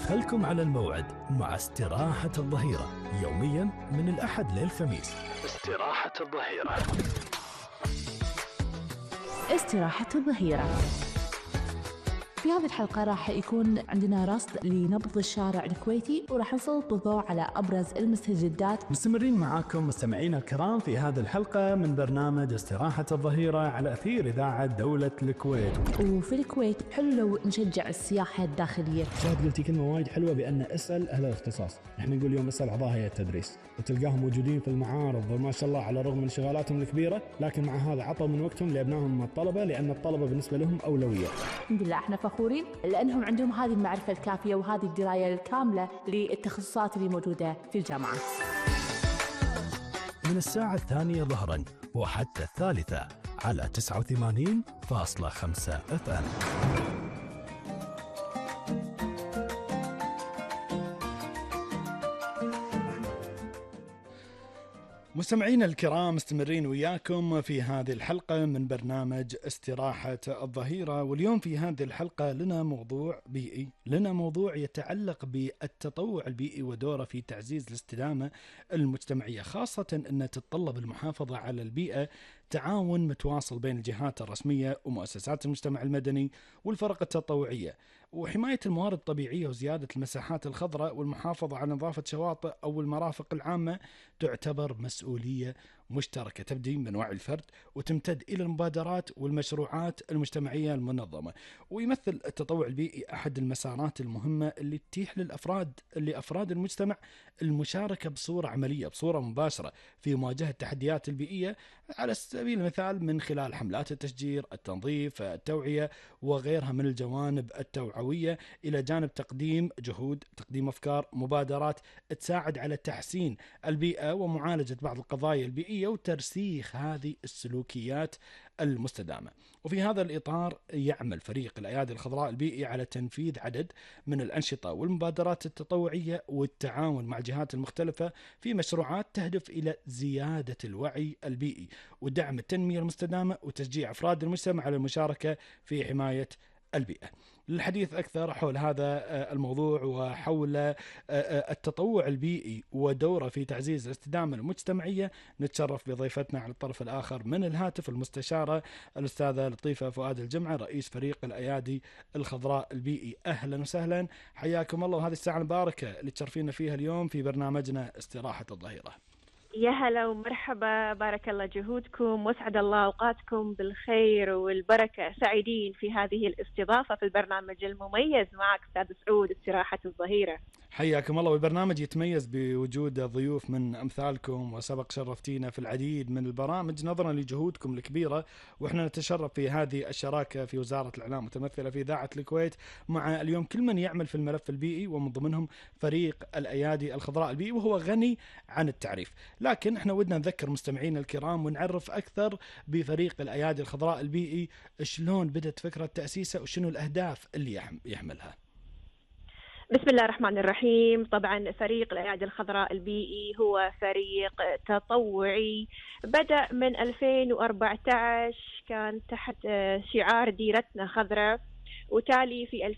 خلكم على الموعد مع استراحة الظهيرة يوميا من الأحد للخميس. استراحة الظهيرة. استراحة الظهيرة. في هذه الحلقة راح يكون عندنا رصد لنبض الشارع الكويتي، وراح نسلط الضوء على أبرز المستجدات. مستمرين معاكم مستمعينا الكرام في هذه الحلقة من برنامج استراحة الظهيرة على أثير إذاعة دولة الكويت. وفي الكويت حلو لو نشجع السياحة الداخلية. شاهد قلتي كلمة وايد حلوة بأن اسأل أهل الاختصاص. احنا نقول اليوم اسأل أعضاء هيئة التدريس، وتلقاهم موجودين في المعارض وما شاء الله على الرغم من شغالاتهم الكبيرة، لكن مع هذا عطوا من وقتهم لأبنائهم الطلبة، لأن الطلبة بالنسبة لهم أولوية. الحمد لله احنا فخورين لأنهم عندهم هذه المعرفة الكافية وهذه الدراية الكاملة للتخصصات اللي موجودة في الجامعات. من الساعة 2 ظهرا وحتى 3 على 89.5 FM. مستمعين الكرام، مستمرين وياكم في هذه الحلقة من برنامج استراحة الظهيرة. واليوم في هذه الحلقة لنا موضوع بيئي، لنا موضوع يتعلق بالتطوع البيئي ودوره في تعزيز الاستدامة المجتمعية، خاصة أن تتطلب المحافظة على البيئة تعاون متواصل بين الجهات الرسمية ومؤسسات المجتمع المدني والفرق التطوعية، وحماية الموارد الطبيعية وزيادة المساحات الخضراء والمحافظة على نظافة شواطئ أو المرافق العامة تعتبر مسؤولية مشتركة تبدي من وعي الفرد وتمتد إلى المبادرات والمشروعات المجتمعية المنظمة. ويمثل التطوع البيئي أحد المسارات المهمة اللي تتيح لأفراد المجتمع المشاركة بصورة عملية بصورة مباشرة في مواجهة التحديات البيئية، على سبيل المثال من خلال حملات التشجير، التنظيف، التوعية وغيرها من الجوانب التوعوية، إلى جانب تقديم أفكار، مبادرات تساعد على تحسين البيئة ومعالجة بعض القضايا البيئية وترسيخ هذه السلوكيات المستدامة. وفي هذا الإطار يعمل فريق الأيادي الخضراء البيئي على تنفيذ عدد من الأنشطة والمبادرات التطوعية والتعاون مع الجهات المختلفة في مشروعات تهدف إلى زيادة الوعي البيئي ودعم التنمية المستدامة وتشجيع أفراد المجتمع على المشاركة في حماية البيئة. للحديث أكثر حول هذا الموضوع وحول التطوع البيئي ودوره في تعزيز الاستدامة المجتمعية، نتشرف بضيفتنا على الطرف الآخر من الهاتف المستشارة الأستاذة لطيفة فؤاد الجمعة، رئيس فريق الأيادي الخضراء البيئي. أهلا وسهلا، حياكم الله، وهذه الساعة المباركة اللي تشرفينا فيها اليوم في برنامجنا استراحة الظهيرة. يا هلا ومرحبا، بارك الله جهودكم واسعد الله أوقاتكم بالخير والبركة. سعيدين في هذه الاستضافة في البرنامج المميز معك أستاذ سعود استراحة الظهيرة. حياكم الله. والبرنامج يتميز بوجود ضيوف من أمثالكم، وسبق شرفتينا في العديد من البرامج نظرا لجهودكم الكبيرة، وإحنا نتشرف في هذه الشراكة في وزارة الإعلام متمثلة في إذاعة الكويت مع اليوم كل من يعمل في الملف البيئي، ومن ضمنهم فريق الأيادي الخضراء البيئي، وهو غني عن التعريف. لكن إحنا ودنا نذكر مستمعين الكرام ونعرف أكثر بفريق الأيادي الخضراء البيئي، شلون بدأت فكرة تأسيسه وشنو الأهداف اللي يحملها. بسم الله الرحمن الرحيم. طبعا فريق الأيادي الخضراء البيئي هو فريق تطوعي بدأ من 2014، كان تحت شعار ديرتنا خضراء، وتالي في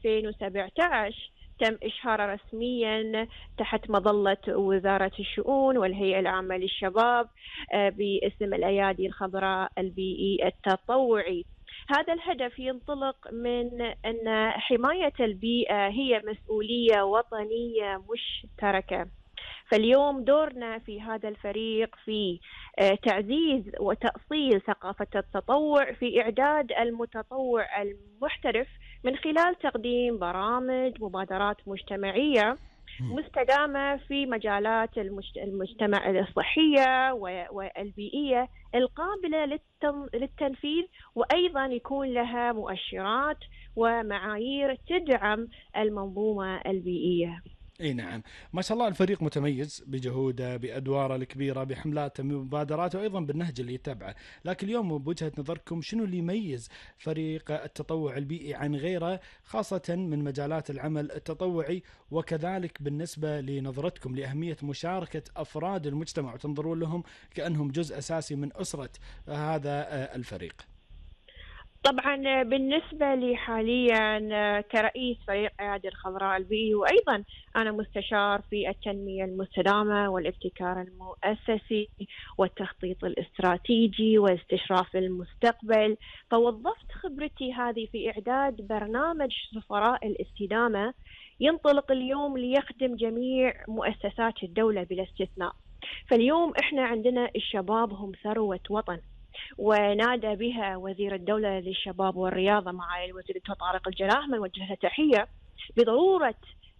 2017 تم إشهاره رسميا تحت مظلة وزارة الشؤون والهيئة العامة للشباب باسم الأيادي الخضراء البيئي التطوعي. هذا الهدف ينطلق من أن حماية البيئة هي مسؤولية وطنية مشتركة. فاليوم دورنا في هذا الفريق في تعزيز وتأصيل ثقافة التطوع، في إعداد المتطوع المحترف من خلال تقديم برامج مبادرات مجتمعية مستدامة في مجالات المجتمع الصحية والبيئية القابلة للتنفيذ، وأيضا يكون لها مؤشرات ومعايير تدعم المنظومة البيئية. اي نعم، ما شاء الله الفريق متميز بجهوده، بادواره الكبيره، بحملاته، بمبادراته، وايضا بالنهج اللي يتبعه. لكن اليوم بوجهه نظركم شنو اللي يميز فريق التطوع البيئي عن غيره، خاصه من مجالات العمل التطوعي، وكذلك بالنسبه لنظرتكم لاهميه مشاركه افراد المجتمع وتنظرون لهم كانهم جزء اساسي من اسره هذا الفريق؟ طبعا بالنسبة لي حاليا كرئيس فريق أيادي الخضراء البيئي، وأيضا أنا مستشار في التنمية المستدامة والابتكار المؤسسي والتخطيط الاستراتيجي واستشراف المستقبل، فوظفت خبرتي هذه في إعداد برنامج سفراء الاستدامة ينطلق اليوم ليخدم جميع مؤسسات الدولة بلا استثناء. فاليوم إحنا عندنا الشباب هم ثروة وطن، ونادى بها وزير الدولة للشباب والرياضة مع الوزير الدكتور طارق الجلاهمة، نوجه له تحية بضرورة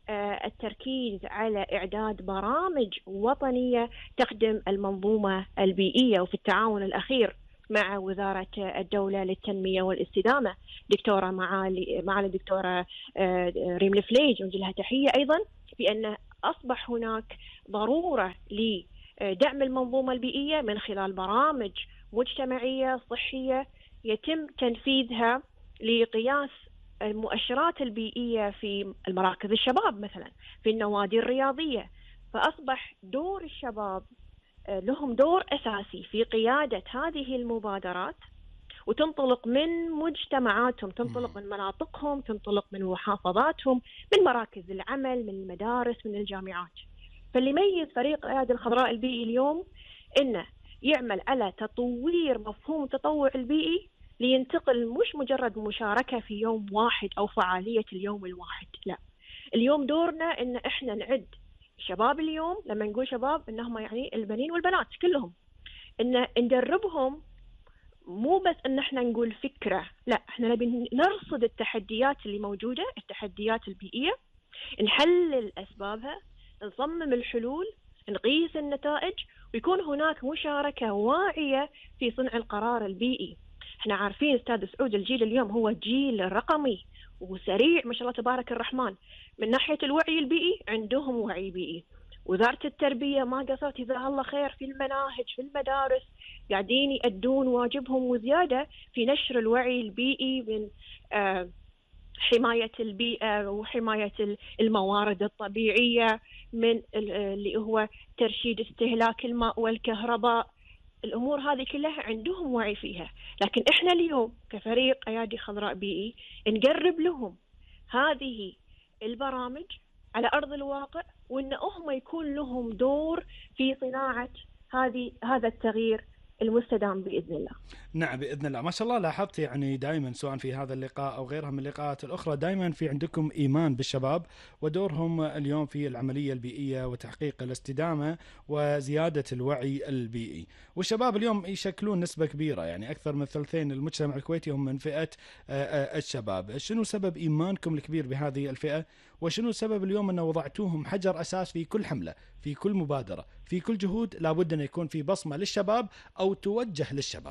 التركيز على إعداد برامج وطنية تخدم المنظومة البيئية. وفي التعاون الأخير مع وزارة الدولة للتنمية والاستدامة دكتورة معالي الدكتورة ريم الفليج، نوجه لها تحية أيضا، بأن أصبح هناك ضرورة لدعم المنظومة البيئية من خلال برامج مجتمعية صحية يتم تنفيذها لقياس المؤشرات البيئية في المراكز الشباب مثلا، في النوادي الرياضية. فأصبح دور الشباب لهم دور أساسي في قيادة هذه المبادرات، وتنطلق من مجتمعاتهم، تنطلق من مناطقهم، تنطلق من محافظاتهم، من مراكز العمل، من المدارس، من الجامعات. فاللي يميز فريق أيادي الخضراء البيئي اليوم إنه يعمل على تطوير مفهوم التطوع البيئي لينتقل مش مجرد مشاركة في يوم واحد أو فعالية اليوم الواحد، لا، اليوم دورنا إن إحنا نعد شباب اليوم. لما نقول شباب إنهم يعني البنين والبنات كلهم، إن ندربهم، مو بس إن إحنا نقول فكرة، لا، إحنا نبي نرصد التحديات اللي موجودة، التحديات البيئية، نحلل أسبابها، نصمم الحلول، نقيس النتائج، ويكون هناك مشاركة واعية في صنع القرار البيئي. احنا عارفين استاذ سعود الجيل اليوم هو جيل رقمي وسريع ما شاء الله تبارك الرحمن. من ناحية الوعي البيئي عندهم وعي بيئي، وزارة التربية ما قصرت جزاها الله خير في المناهج في المدارس، قاعدين يؤدون واجبهم وزيادة في نشر الوعي البيئي من حماية البيئة وحماية الموارد الطبيعية، من اللي هو ترشيد استهلاك الماء والكهرباء. الأمور هذه كلها عندهم وعي فيها، لكن إحنا اليوم كفريق أيادي خضراء بيئي نقرب لهم هذه البرامج على أرض الواقع، وإن هم يكون لهم دور في صناعة هذا التغيير المستدام بإذن الله. نعم بإذن الله. ما شاء الله لاحظت يعني دائما سواء في هذا اللقاء أو غيرها من اللقاءات الأخرى دائما في عندكم إيمان بالشباب ودورهم اليوم في العملية البيئية وتحقيق الاستدامة وزيادة الوعي البيئي. والشباب اليوم يشكلون نسبة كبيرة، يعني أكثر من ثلثين المجتمع الكويتي هم من فئة الشباب. شنو سبب إيمانكم الكبير بهذه الفئة؟ وشنو سبب اليوم أنه وضعتوهم حجر أساس في كل حملة، في كل مبادرة، في كل جهود لابد أن يكون في بصمة للشباب أو توجه للشباب؟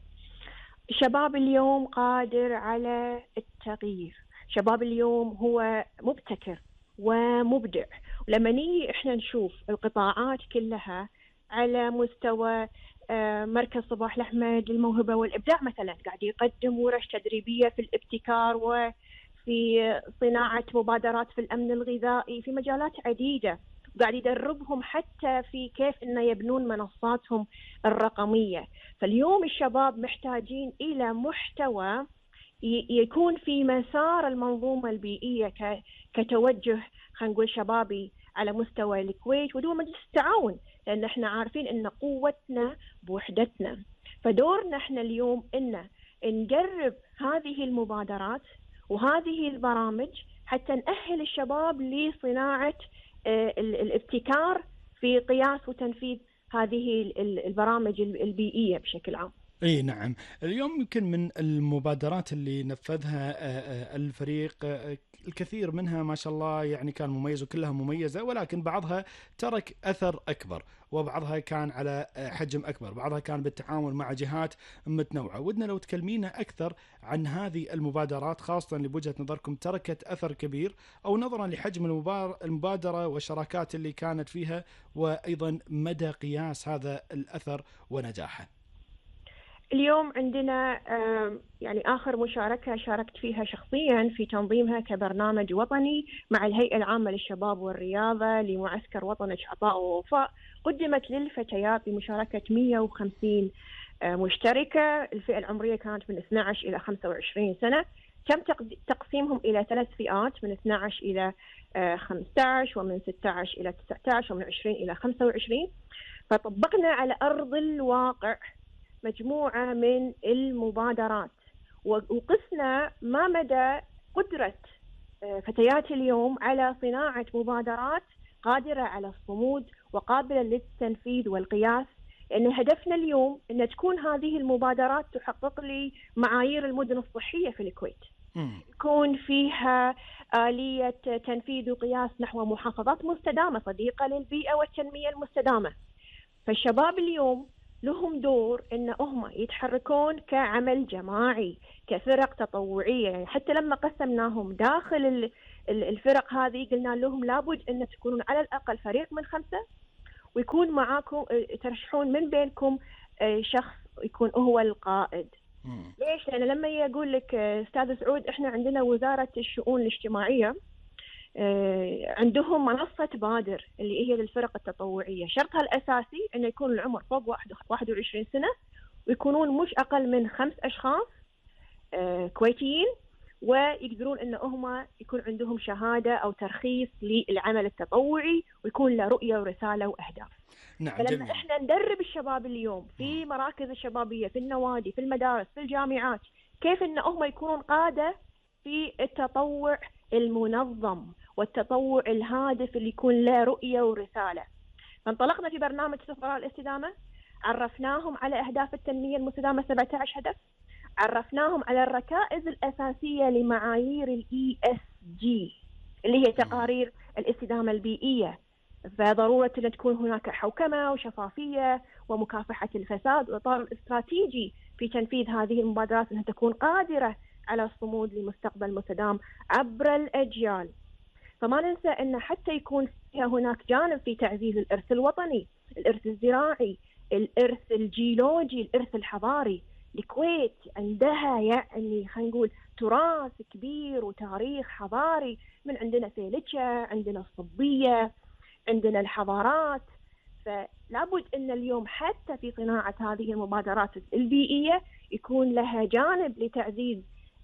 الشباب اليوم قادر على التغيير، شباب اليوم هو مبتكر ومبدع. ولما نيجي إحنا نشوف القطاعات كلها على مستوى مركز صباح الأحمد للموهبة والإبداع مثلا قاعد يقدم ورش تدريبية في الابتكار وفي صناعة مبادرات في الأمن الغذائي في مجالات عديدة، قاعد يدربهم حتى في كيف إنه يبنون منصاتهم الرقمية. فاليوم الشباب محتاجين إلى محتوى يكون في مسار المنظومة البيئية كتوجه خلينا نقول شبابي على مستوى الكويت ودول مجلس التعاون، لأن احنا عارفين إن قوتنا بوحدتنا. فدورنا احنا اليوم إن نقرب هذه المبادرات وهذه البرامج حتى نأهل الشباب لصناعة الابتكار في قياس وتنفيذ هذه البرامج البيئية بشكل عام. اي نعم. اليوم يمكن من المبادرات اللي نفذها الفريق الكثير منها ما شاء الله يعني كان مميز وكلها مميزة، ولكن بعضها ترك أثر أكبر وبعضها كان على حجم أكبر، بعضها كان بالتعاون مع جهات متنوعة. ودنا لو تكلمينا أكثر عن هذه المبادرات خاصة اللي بوجهة نظركم تركت أثر كبير، أو نظرا لحجم المبادرة والشراكات اللي كانت فيها، وأيضا مدى قياس هذا الأثر ونجاحه. اليوم عندنا يعني آخر مشاركة شاركت فيها شخصيا في تنظيمها كبرنامج وطني مع الهيئة العامة للشباب والرياضة لمعسكر وطنك عطاء ووفاء، قدمت للفتيات بمشاركة 150 مشتركة. الفئة العمرية كانت من 12 إلى 25 سنة. تم تقسيمهم إلى 3 فئات، من 12 إلى 15، ومن 16 إلى 19، ومن 20 إلى 25. فطبقنا على أرض الواقع مجموعة من المبادرات، وقسنا ما مدى قدرة فتيات اليوم على صناعة مبادرات قادرة على الصمود وقابلة للتنفيذ والقياس. لأن هدفنا اليوم أن تكون هذه المبادرات تحقق لي معايير المدن الصحية في الكويت، يكون فيها آلية تنفيذ وقياس نحو محافظات مستدامة صديقة للبيئة والتنمية المستدامة. فالشباب اليوم لهم دور إن هم يتحركون كعمل جماعي، كفرق تطوعية. يعني حتى لما قسمناهم داخل الفرق هذه قلنا لهم لابد أن تكونون على الأقل فريق من 5، ويكون معاكم ترشحون من بينكم شخص يكون هو القائد. ليش؟ لأن لما يقول لك أستاذ سعود إحنا عندنا وزارة الشؤون الاجتماعية عندهم منصة بادر اللي هي للفرق التطوعية، شرطها الأساسي أن يكون العمر فوق 21 سنة، ويكونون مش أقل من 5 أشخاص كويتيين، ويقدرون أن هم يكون عندهم شهادة أو ترخيص للعمل التطوعي، ويكون له رؤية ورسالة وأهداف. نعم. فلما جميل. إحنا ندرب الشباب اليوم في مراكز الشبابية، في النوادي، في المدارس، في الجامعات، كيف أن هم يكونون قادة في التطوع المنظم والتطوع الهادف اللي يكون له رؤية ورسالة. فانطلقنا في برنامج سفراء الاستدامة، عرفناهم على أهداف التنمية المستدامة 17 هدف، عرفناهم على الركائز الأساسية لمعايير ESG اللي هي تقارير الاستدامة البيئية. فضرورة أن تكون هناك حوكمة وشفافية ومكافحة الفساد، وإطار استراتيجي في تنفيذ هذه المبادرات أنها تكون قادرة على الصمود لمستقبل مستدام عبر الأجيال. فما ننسى أن حتى يكون فيها هناك جانب في تعزيز الإرث الوطني، الإرث الزراعي، الإرث الجيولوجي، الإرث الحضاري. الكويت عندها يعني خلينا نقول تراث كبير وتاريخ حضاري، من عندنا فيلتشة، عندنا الصبية، عندنا الحضارات. فلابد أن اليوم حتى في صناعة هذه المبادرات البيئية يكون لها جانب لتعزيز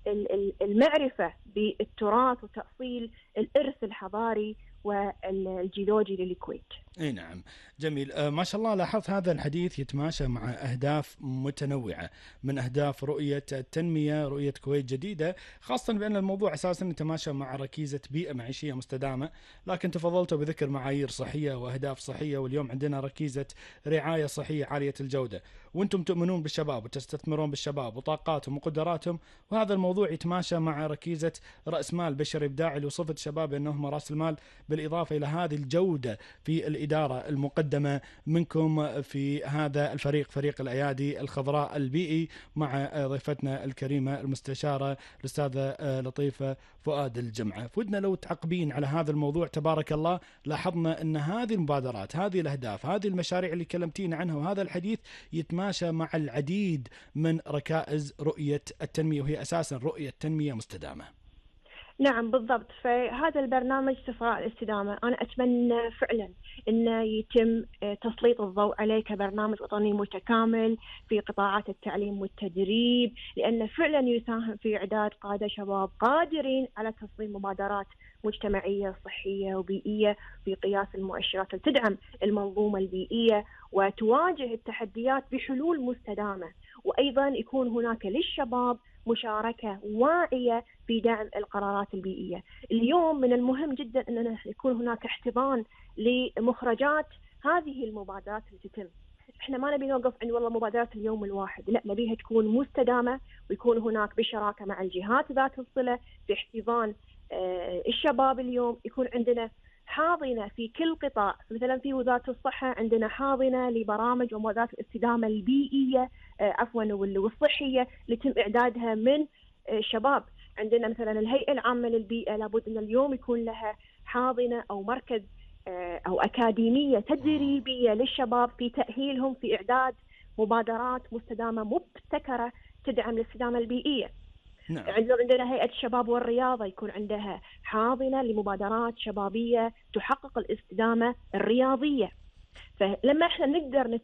المعرفة بالتراث وتأصيل الإرث الحضاري والجيولوجي للكويت. اي نعم. جميل. ما شاء الله لاحظت هذا الحديث يتماشى مع أهداف متنوعة من أهداف رؤية التنمية، رؤية كويت جديدة، خاصة بأن الموضوع أساسا يتماشى مع ركيزة بيئة معيشية مستدامة، لكن تفضلت بذكر معايير صحية وأهداف صحية، واليوم عندنا ركيزة رعاية صحية عالية الجودة. وأنتم تؤمنون بالشباب وتستثمرون بالشباب وطاقاتهم وقدراتهم، وهذا الموضوع يتماشى مع ركيزة رأس مال بشري إبداعي لوصفة الشباب أنهم رأس المال، بالإضافة إلى هذه الجودة في الإدارة المقدمة منكم في هذا الفريق، فريق الأيادي الخضراء البيئي، مع ضيفتنا الكريمة المستشارة الأستاذة لطيفة فؤاد الجمعة. فودنا لو تعقبين على هذا الموضوع. تبارك الله لاحظنا أن هذه المبادرات، هذه الأهداف، هذه المشاريع اللي كلمتين عنها، وهذا الحديث يتماشى مع العديد من ركائز رؤية التنمية، وهي أساسا رؤية تنمية مستدامة. نعم بالضبط. فهذا البرنامج سفراء الاستدامة أنا أتمنى فعلا أنه يتم تسليط الضوء عليه كبرنامج وطني متكامل في قطاعات التعليم والتدريب، لأنه فعلا يساهم في إعداد قادة شباب قادرين على تصميم مبادرات مجتمعية صحية وبيئية في قياس المؤشرات التي تدعم المنظومة البيئية وتواجه التحديات بحلول مستدامة. وأيضا يكون هناك للشباب مشاركة واعية في دعم القرارات البيئية. اليوم من المهم جدا أن يكون هناك احتضان لمخرجات هذه المبادرات اللي تتم. احنا ما نبي نوقف عند والله مبادرات اليوم الواحد، لا، نبيها تكون مستدامة، ويكون هناك بشراكة مع الجهات ذات الصلة في احتضان الشباب. اليوم يكون عندنا حاضنة في كل قطاع، مثلا في وزارة الصحة عندنا حاضنة لبرامج ومبادرات الاستدامة البيئية والصحية اللي يتم إعدادها من شباب. عندنا مثلا الهيئة العامة للبيئة، لابد أن اليوم يكون لها حاضنة أو مركز أو أكاديمية تدريبية للشباب في تأهيلهم في إعداد مبادرات مستدامة مبتكرة تدعم الاستدامة البيئية. نعم. عندنا هيئة الشباب والرياضة يكون عندها حاضنة لمبادرات شبابية تحقق الاستدامة الرياضية. فلما احنا نقدر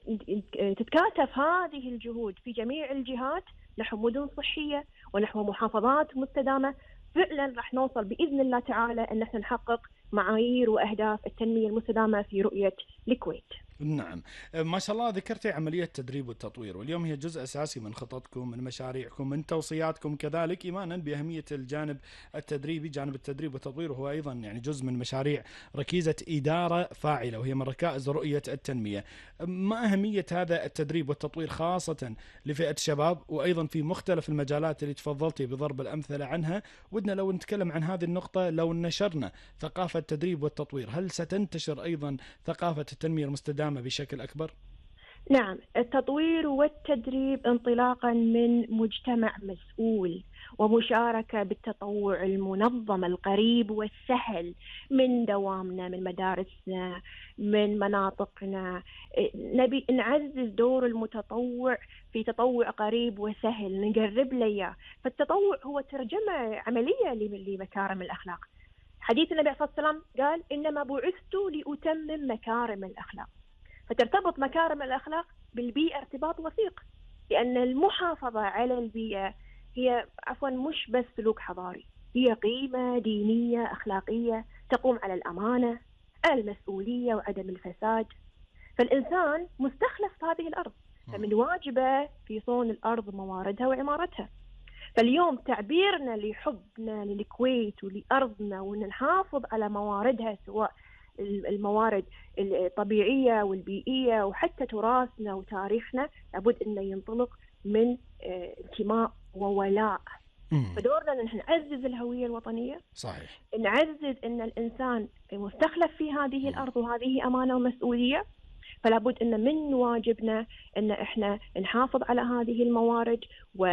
تتكاتف هذه الجهود في جميع الجهات نحو مدن صحية ونحو محافظات مستدامة، فعلا راح نوصل بإذن الله تعالى أن احنا نحقق معايير وأهداف التنمية المستدامة في رؤية الكويت. نعم، ما شاء الله ذكرتي عملية التدريب والتطوير، واليوم هي جزء أساسي من خططكم، من مشاريعكم، من توصياتكم كذلك، إيمانا بأهمية الجانب التدريبي. جانب التدريب والتطوير هو أيضا يعني جزء من مشاريع ركيزة إدارة فاعلة، وهي من ركائز رؤية التنمية. ما أهمية هذا التدريب والتطوير خاصة لفئة الشباب، وأيضا في مختلف المجالات اللي تفضلتي بضرب الأمثلة عنها؟ ودنا لو نتكلم عن هذه النقطة، لو نشرنا ثقافة التدريب والتطوير، هل ستنتشر أيضا ثقافة التنمية المستدامة بشكل أكبر؟ نعم، التطوير والتدريب انطلاقا من مجتمع مسؤول ومشاركة بالتطوع المنظم القريب والسهل من دوامنا، من مدارسنا، من مناطقنا. نبي نعزز دور المتطوع في تطوع قريب وسهل، نقرب له إياه. فالتطوع هو ترجمة عملية لمكارم الأخلاق. حديث النبي صلى الله عليه وسلم قال: إنما بعثت لأتمم مكارم الأخلاق. فترتبط مكارم الأخلاق بالبيئة ارتباط وثيق، لأن المحافظة على البيئة هي مش بس سلوك حضاري، هي قيمة دينية أخلاقية تقوم على الأمانة، على المسؤولية وعدم الفساد. فالإنسان مستخلف في هذه الأرض، فمن واجبه في صون الأرض مواردها وعمارتها. فاليوم تعبيرنا لحبنا للكويت ولأرضنا وأن نحافظ على مواردها، سواء الموارد الطبيعية والبيئية وحتى تراثنا وتاريخنا، لابد أنه ينطلق من انتماء وولاء. فدورنا أن نعزز الهوية الوطنية، صحيح، نعزز أن الإنسان مستخلف في هذه الأرض وهذه أمانة ومسؤولية. فلابد أن من واجبنا أن إحنا نحافظ على هذه الموارد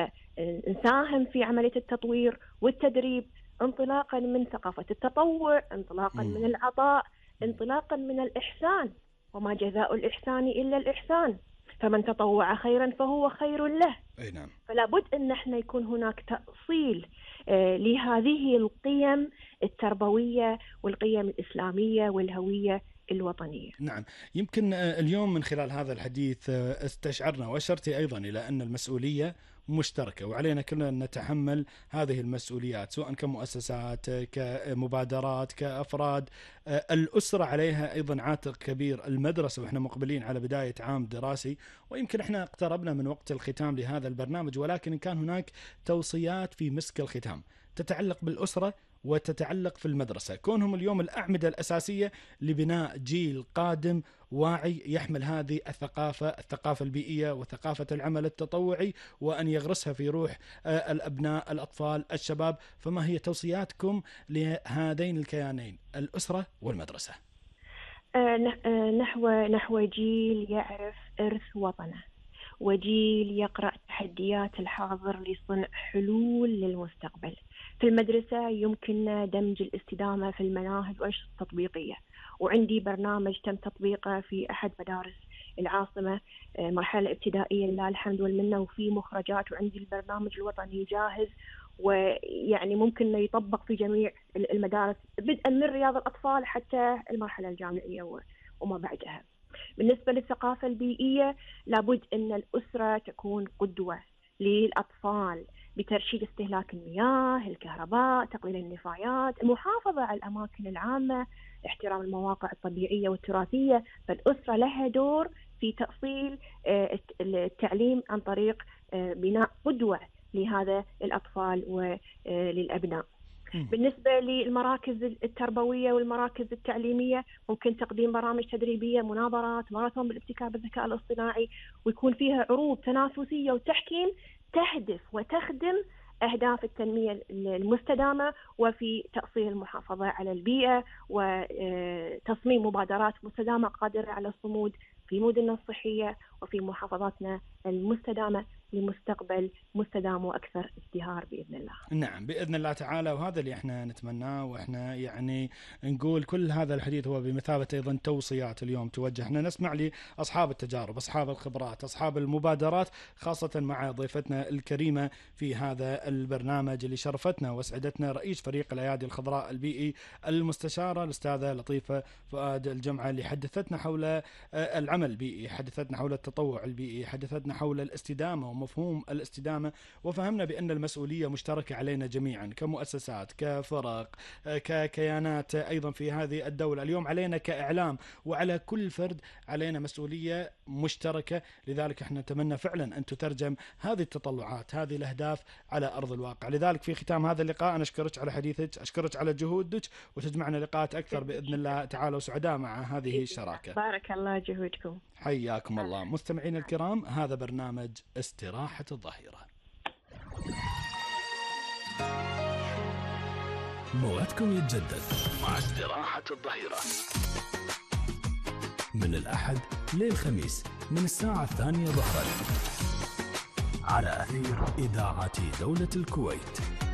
ونساهم في عملية التطوير والتدريب، انطلاقا من ثقافة التطوع، انطلاقا من العطاء، انطلاقا من الإحسان. وما جزاء الإحسان إلا الإحسان، فمن تطوع خيرا فهو خير له. أي نعم. فلا بد أن احنا يكون هناك تأصيل لهذه القيم التربوية والقيم الإسلامية والهوية الوطنية. نعم، يمكن اليوم من خلال هذا الحديث استشعرنا وأشرتي أيضا إلى أن المسؤولية مشتركة، وعلينا كلنا أن نتحمل هذه المسؤوليات، سواء كمؤسسات، كمبادرات، كأفراد. الأسرة عليها أيضا عاتق كبير، المدرسة، وإحنا مقبلين على بداية عام دراسي، ويمكن إحنا اقتربنا من وقت الختام لهذا البرنامج، ولكن إن كان هناك توصيات في مسك الختام تتعلق بالأسرة وتتعلق في المدرسة، كونهم اليوم الأعمدة الأساسية لبناء جيل قادم واعي يحمل هذه الثقافة البيئية وثقافة العمل التطوعي، وأن يغرسها في روح الأبناء، الأطفال، الشباب. فما هي توصياتكم لهذين الكيانين، الأسرة والمدرسة؟ نحو جيل يعرف إرث وطنه، وجيل يقرأ تحديات الحاضر لصنع حلول للمستقبل. في المدرسة يمكننا دمج الاستدامة في المناهج والأنشطة التطبيقية، وعندي برنامج تم تطبيقه في أحد مدارس العاصمة، مرحلة ابتدائية لله الحمد والمنة، وفي مخرجات، وعندي البرنامج الوطني جاهز، ويعني ممكن يطبق في جميع المدارس بدءا من رياض الأطفال حتى المرحلة الجامعية وما بعدها. بالنسبة للثقافة البيئية، لابد أن الأسرة تكون قدوة للأطفال بترشيد استهلاك المياه، الكهرباء، تقليل النفايات، المحافظة على الأماكن العامة، احترام المواقع الطبيعية والتراثية. فالأسرة لها دور في تأصيل التعليم عن طريق بناء قدوة لهذا الأطفال وللأبناء. بالنسبة للمراكز التربوية والمراكز التعليمية، ممكن تقديم برامج تدريبية، مناظرات، ماراثون بالابتكار بالذكاء الاصطناعي، ويكون فيها عروض تنافسية وتحكيم تهدف وتخدم أهداف التنمية المستدامة، وفي تأصيل المحافظة على البيئة، وتصميم مبادرات مستدامة قادرة على الصمود في مدننا الصحية وفي محافظاتنا المستدامة لمستقبل مستدام وأكثر ازدهار بإذن الله. نعم بإذن الله تعالى، وهذا اللي احنا نتمناه، واحنا يعني نقول كل هذا الحديث هو بمثابة أيضا توصيات اليوم توجه. احنا نسمع لأصحاب التجارب، أصحاب الخبرات، أصحاب المبادرات، خاصة مع ضيفتنا الكريمة في هذا البرنامج اللي شرفتنا واسعدتنا، رئيس فريق الأيادي الخضراء البيئي المستشارة الأستاذة لطيفة فؤاد الجمعة، اللي حدثتنا حول العمل البيئي، حدثتنا حول التطوع البيئي، حدثتنا حول الاستدامة ومفهوم الاستدامة، وفهمنا بأن المسؤولية مشتركة علينا جميعا كمؤسسات، كفرق، ككيانات أيضا في هذه الدولة. اليوم علينا كإعلام وعلى كل فرد علينا مسؤولية مشتركة، لذلك احنا نتمنى فعلا أن تترجم هذه التطلعات، هذه الأهداف على أرض الواقع. لذلك في ختام هذا اللقاء أنا أشكرك على حديثك، أشكرك على جهودك، وتجمعنا لقاءات أكثر بإذن الله تعالى، وسعداء مع هذه الشراكة. بارك الله جهودكم. حياكم الله. مستمعين الكرام، هذا برنامج استراحة الظهيرة. موعدكم يتجدد مع استراحة الظهيرة من الأحد للخميس من الساعة 2 ظهرا على أثير إذاعة دولة الكويت.